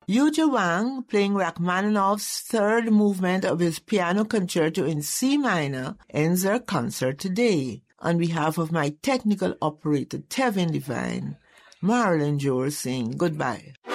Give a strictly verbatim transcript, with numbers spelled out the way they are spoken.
Yuja Wang, playing Rachmaninoff's third movement of his piano concerto in C minor, ends our concert today. On behalf of my technical operator, Tevin Devine, Marilyn Joel saying goodbye.